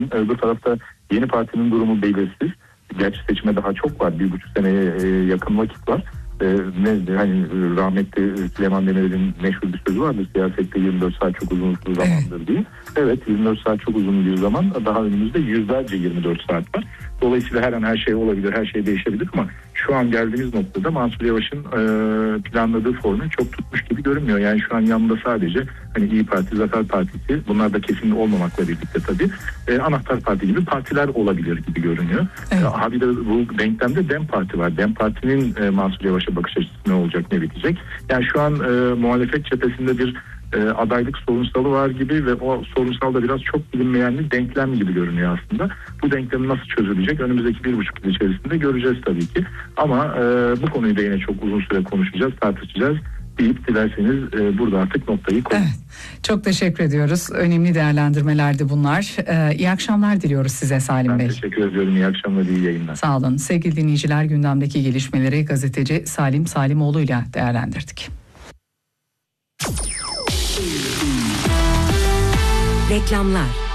Öbür tarafta Yeni Parti'nin durumu belirsiz. Gerçi seçime daha çok var. 1,5 seneye yakın vakit var. Hani rahmetli Süleyman Demirel'in meşhur bir sözü vardır. Siyasette 24 saat çok uzun zamandır diye. Evet, 24 saat çok uzun bir zaman. Daha önümüzde yüzlerce 24 saat var. Dolayısıyla her an her şey olabilir, her şey değişebilir ama şu an geldiğimiz noktada Mansur Yavaş'ın planladığı formül çok tutmuş gibi görünmüyor. Yani şu an yanında sadece hani İYİ Parti, Zafer Partisi, bunlar da kesin olmamakla birlikte tabii anahtar parti gibi partiler olabilir gibi görünüyor. Evet. Bir de bu denklemde DEM Parti var. DEM Parti'nin Mansur Yavaş'a bakış açısı ne olacak, ne bitecek? Yani şu an muhalefet cephesinde bir adaylık sorunsalı var gibi ve o sorunsal da biraz çok bilinmeyen bir denklem gibi görünüyor aslında. Bu denklem nasıl çözülecek? Önümüzdeki 1,5 yıl içerisinde göreceğiz tabii ki. Ama bu konuyu da yine çok uzun süre konuşacağız, tartışacağız deyip dilerseniz burada artık noktayı koyalım. Evet, çok teşekkür ediyoruz. Önemli değerlendirmelerdi bunlar. İyi akşamlar diliyoruz size Salim Bey. Ben teşekkür ediyorum. İyi akşamlar, iyi yayınlar. Sağ olun. Sevgili dinleyiciler, gündemdeki gelişmeleri gazeteci Salim Salimoğlu ile değerlendirdik. Reklamlar.